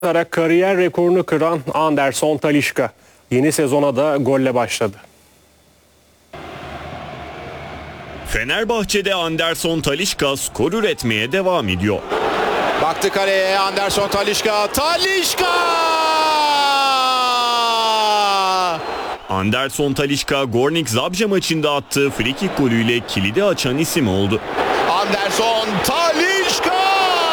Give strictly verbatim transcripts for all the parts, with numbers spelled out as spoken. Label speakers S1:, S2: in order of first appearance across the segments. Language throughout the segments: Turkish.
S1: olarak kariyer rekorunu kıran Anderson Talisca yeni sezona da golle başladı.
S2: Fenerbahçe'de Anderson Talisca skor üretmeye devam ediyor.
S3: Baktı kaleye Anderson Talisca. Talisca!
S2: Anderson Talisca Gornik Zabrze maçında attığı frikik golüyle kilidi açan isim oldu.
S3: Anderson Talisca!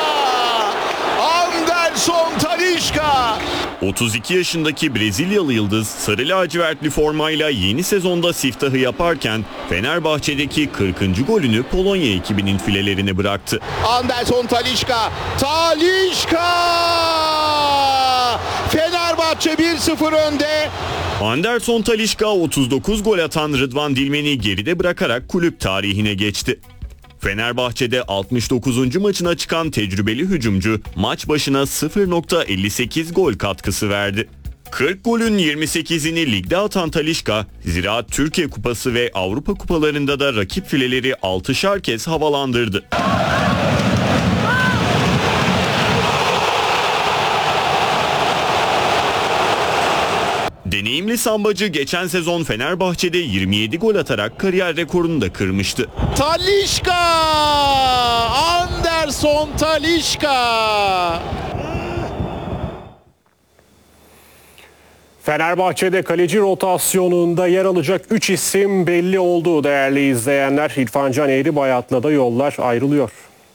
S3: Anderson Talisca!
S2: otuz iki yaşındaki Brezilyalı yıldız sarı lacivertli formayla yeni sezonda siftahı yaparken Fenerbahçe'deki kırkıncı golünü Polonya ekibinin filelerine bıraktı.
S3: Anderson Talisca! Talisca! Fenerbahçe bir sıfır önde.
S2: Anderson Talisca otuz dokuz gol atan Rıdvan Dilmen'i geride bırakarak kulüp tarihine geçti. Fenerbahçe'de altmış dokuzuncu maçına çıkan tecrübeli hücumcu maç başına sıfır virgül elli sekiz gol katkısı verdi. kırk golün yirmi sekizini ligde atan Talisca, Ziraat Türkiye Kupası ve Avrupa Kupalarında da rakip fileleri altışar kez havalandırdı. Deneyimli sambacı geçen sezon Fenerbahçe'de yirmi yedi gol atarak kariyer rekorunu da kırmıştı.
S3: Talisca! Anderson Talisca!
S1: Fenerbahçe'de kaleci rotasyonunda yer alacak üç isim belli oldu değerli izleyenler. İrfan Can Eğribayat'la da yollar ayrılıyor.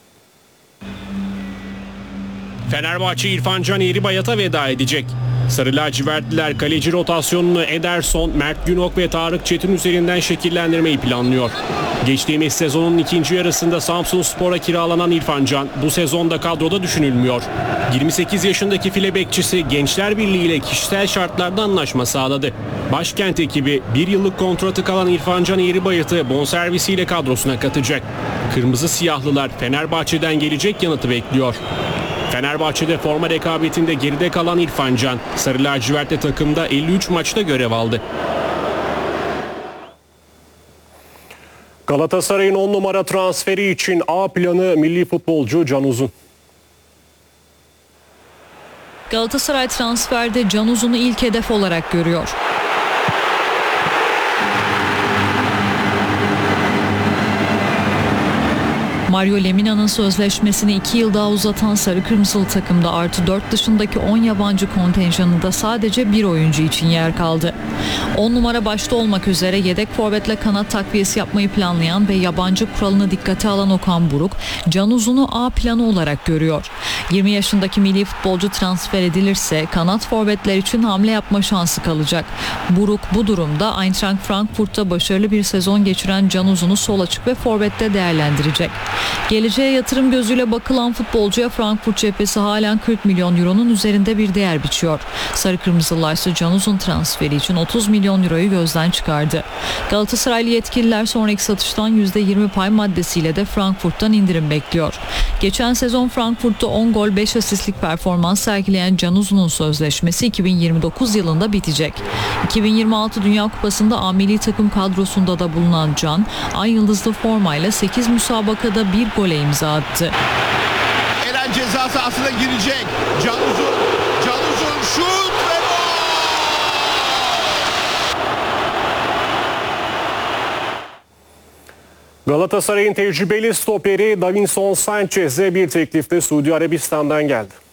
S1: Fenerbahçe İrfan Can Eğribayat'a veda edecek. Sarı lacivertliler kaleci rotasyonunu Ederson, Mert Günok ve Tarık Çetin üzerinden şekillendirmeyi planlıyor. Geçtiğimiz sezonun ikinci yarısında Samsunspor'a kiralanan İrfan Can bu sezonda kadroda düşünülmüyor. yirmi sekiz yaşındaki file bekçisi Gençler Birliği ile kişisel şartlarda anlaşma sağladı. Başkent ekibi bir yıllık kontratı kalan İrfan Can Eğribayat'ı bonservisiyle kadrosuna katacak. Kırmızı siyahlılar Fenerbahçe'den gelecek yanıtı bekliyor. Fenerbahçe'de forma rekabetinde geride kalan İrfan Can, Sarı lacivertli takımda elli üç maçta görev aldı. Galatasaray'ın on numara transferi için A planı milli futbolcu Can Uzun.
S4: Galatasaray transferde Can Uzun'u ilk hedef olarak görüyor. Mario Lemina'nın sözleşmesini iki yıl daha uzatan Sarı Kırmızılı takımda artı dört dışındaki on yabancı kontenjanında sadece bir oyuncu için yer kaldı. on numara başta olmak üzere yedek forvetle kanat takviyesi yapmayı planlayan ve yabancı kuralını dikkate alan Okan Buruk, Can Uzun'u A planı olarak görüyor. yirmi yaşındaki milli futbolcu transfer edilirse kanat forvetler için hamle yapma şansı kalacak. Buruk bu durumda Eintracht Frankfurt'ta başarılı bir sezon geçiren Can Uzun'u sol açık ve forvette değerlendirecek. Geleceğe yatırım gözüyle bakılan futbolcuya Frankfurt cephesi halen kırk milyon euronun üzerinde bir değer biçiyor. Sarı Kırmızılar ise Can Uzun transferi için otuz milyon euroyu gözden çıkardı. Galatasaraylı yetkililer sonraki satıştan yüzde yirmi pay maddesiyle de Frankfurt'tan indirim bekliyor. Geçen sezon Frankfurt'ta on gol beş asistlik performans sergileyen Can Uzun'un sözleşmesi iki bin yirmi dokuz yılında bitecek. iki bin yirmi altı Dünya Kupası'nda A milli takım kadrosunda da bulunan Can, ay yıldızlı formayla sekiz müsabakada bir gole imza attı.
S3: Eren ceza sahasına girecek. Can Uzun, Can Uzun şut ve gol!
S1: Galatasaray'ın tecrübeli stoperi Davinson Sanchez'e bir teklifte Suudi Arabistan'dan geldi.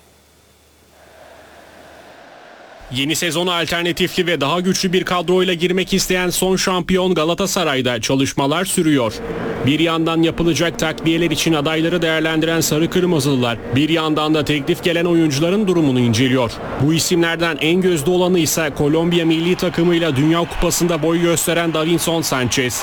S1: Yeni sezona alternatifli ve daha güçlü bir kadroyla girmek isteyen son şampiyon Galatasaray'da çalışmalar sürüyor. Bir yandan yapılacak takviyeler için adayları değerlendiren Sarı Kırmızılılar, bir yandan da teklif gelen oyuncuların durumunu inceliyor. Bu isimlerden en gözde olanı ise Kolombiya milli takımıyla Dünya Kupası'nda boy gösteren Davinson Sanchez.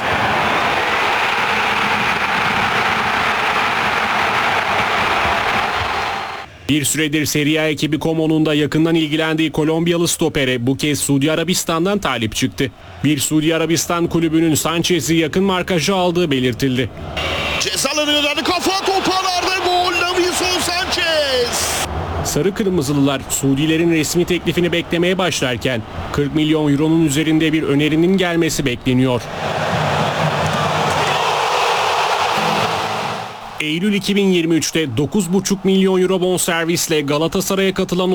S1: Bir süredir Serie A ekibi Como'nun da yakından ilgilendiği Kolombiyalı stopere bu kez Suudi Arabistan'dan talip çıktı. Bir Suudi Arabistan kulübünün Sanchez'i yakın markaja aldığı belirtildi.
S3: Cezalanıyorlardı, kafa toparlardı, gol Davinson Sanchez.
S1: Sarı Kırmızılılar Suudilerin resmi teklifini beklemeye başlarken kırk milyon euronun üzerinde bir önerinin gelmesi bekleniyor. Eylül iki bin yirmi üçte dokuz buçuk milyon euro bonservisle Galatasaray'a katılan